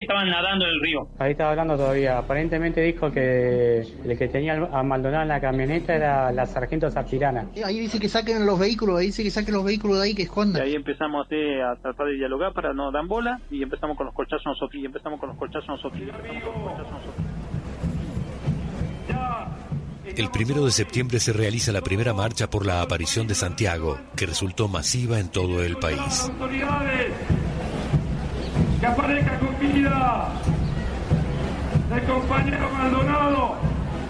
estaban nadando en el río. Ahí estaba hablando todavía. Aparentemente dijo que el que tenía a Maldonado en la camioneta era la sargento Zapirana. Ahí dice que saquen los vehículos, ahí dice que saquen los vehículos de ahí, que escondan. Y ahí empezamos a tratar de dialogar para no dar bola y empezamos con los colchazos nosotros. El 1 de septiembre se realiza la primera marcha por la aparición de Santiago, que resultó masiva en todo el país. ¡Que aparezca con vida el compañero Maldonado!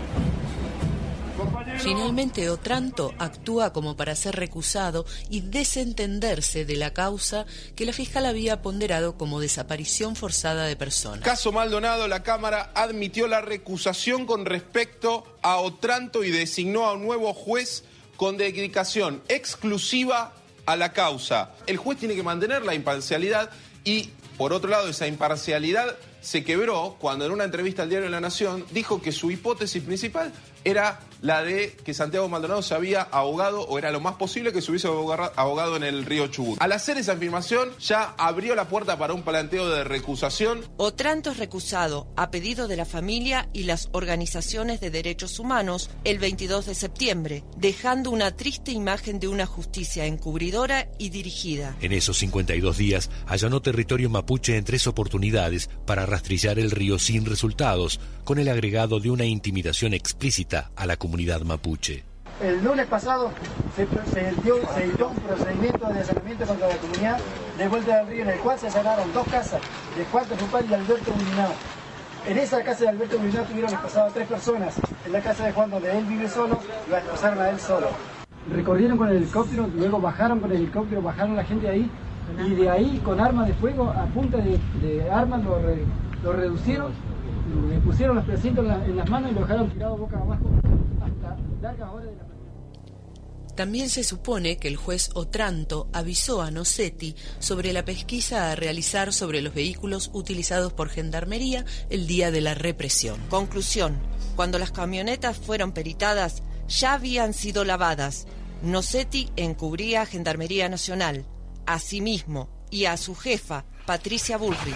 Finalmente Otranto actúa como para ser recusado y desentenderse de la causa que la fiscal había ponderado como desaparición forzada de personas. Caso Maldonado, la Cámara admitió la recusación con respecto a Otranto y designó a un nuevo juez con dedicación exclusiva a la causa. El juez tiene que mantener la imparcialidad y, por otro lado, esa imparcialidad se quebró cuando en una entrevista al diario La Nación dijo que su hipótesis principal era la de que Santiago Maldonado se había ahogado, o era lo más posible que se hubiese ahogado en el río Chubut. Al hacer esa afirmación ya abrió la puerta para un planteo de recusación. Otranto es recusado a pedido de la familia y las organizaciones de derechos humanos el 22 de septiembre, dejando una triste imagen de una justicia encubridora y dirigida. En esos 52 días allanó territorio mapuche en 3 oportunidades para rastrillar el río sin resultados, con el agregado de una intimidación explícita a la comunidad mapuche. El lunes pasado se dio un procedimiento de allanamiento contra la comunidad de Vuelta del Río, en el cual se allanaron 2 casas de Juan Tejupal y Alberto Mulinao. En esa casa de Alberto Mulinao tuvieron esposadas 3 personas. En la casa de Juan, donde él vive solo, lo esposaron a él solo. Recorrieron con el helicóptero, luego bajaron con el helicóptero, bajaron la gente de ahí, y de ahí con armas de fuego, a punta de armas, lo reducieron, le pusieron los precintos en las manos y lo dejaron tirado boca abajo hasta largas horas de la mañana. También se supone que el juez Otranto avisó a Nocetti sobre la pesquisa a realizar sobre los vehículos utilizados por Gendarmería el día de la represión. Conclusión: cuando las camionetas fueron peritadas, ya habían sido lavadas. Nocetti encubría a Gendarmería Nacional, a sí mismo y a su jefa, Patricia Bullrich.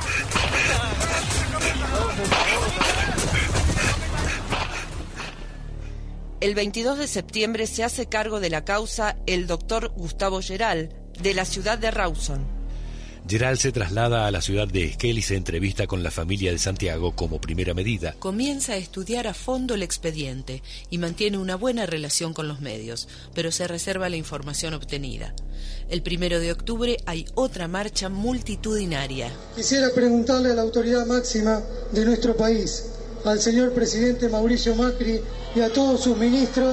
El 22 de septiembre se hace cargo de la causa el doctor Gustavo Geral, de la ciudad de Rawson. Geral se traslada a la ciudad de Esquel y se entrevista con la familia de Santiago como primera medida. Comienza a estudiar a fondo el expediente y mantiene una buena relación con los medios, pero se reserva la información obtenida. El 1 de octubre hay otra marcha multitudinaria. Quisiera preguntarle a la autoridad máxima de nuestro país, al señor presidente Mauricio Macri y a todos sus ministros,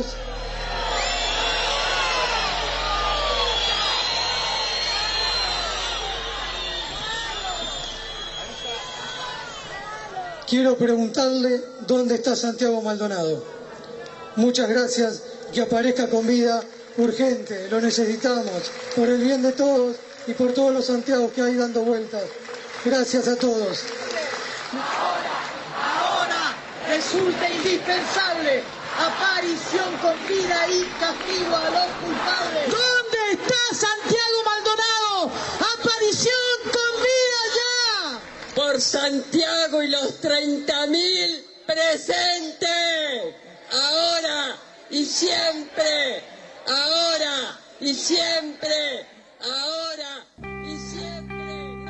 quiero preguntarle dónde está Santiago Maldonado. Muchas gracias, que aparezca con vida, urgente, lo necesitamos, por el bien de todos y por todos los Santiagos que hay dando vueltas. Gracias a todos. Ahora resulta indispensable aparición con vida y castigo a los culpables. ¿Dónde está Santiago Maldonado? ¡Aparición con vida ya! Por Santiago y los 30.000 presentes. Ahora y siempre. Ahora y siempre. Ahora y siempre.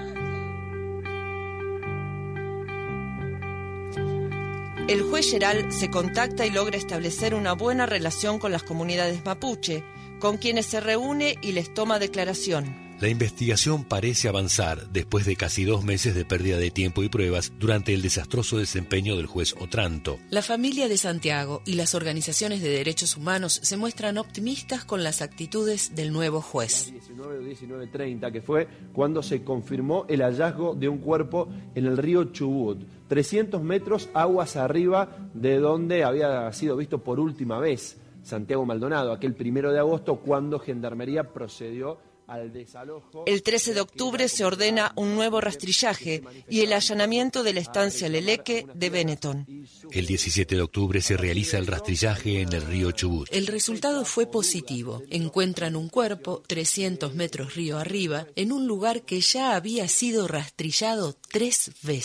El juez Geral se contacta y logra establecer una buena relación con las comunidades mapuche, con quienes se reúne y les toma declaración. La investigación parece avanzar después de casi 2 meses de pérdida de tiempo y pruebas durante el desastroso desempeño del juez Otranto. La familia de Santiago y las organizaciones de derechos humanos se muestran optimistas con las actitudes del nuevo juez. 19 o 19:30, que fue cuando se confirmó el hallazgo de un cuerpo en el río Chubut, 300 metros aguas arriba de donde había sido visto por última vez Santiago Maldonado, aquel 1 de agosto, cuando Gendarmería procedió al desalojo. El 13 de octubre se ordena un nuevo rastrillaje y el allanamiento de la estancia Leleque de Benetton. El 17 de octubre se realiza el rastrillaje en el río Chubut. El resultado fue positivo. Encuentran un cuerpo 300 metros río arriba en un lugar que ya había sido rastrillado 3 veces.